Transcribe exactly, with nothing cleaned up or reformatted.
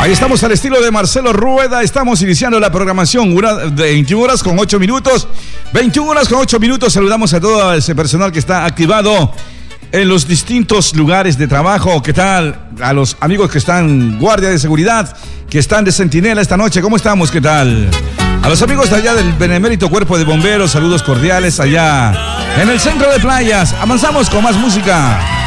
Ahí estamos al estilo de Marcelo Rueda. Estamos iniciando la programación de veintiuna horas con ocho minutos. veintiuna horas con ocho minutos. Saludamos a todo ese personal que está activado en los distintos lugares de trabajo. ¿Qué tal? A los amigos que están guardia de seguridad, que están de centinela esta noche. ¿Cómo estamos? ¿Qué tal? A los amigos de allá del Benemérito Cuerpo de Bomberos, saludos cordiales allá en el centro de playas. Avanzamos con más música.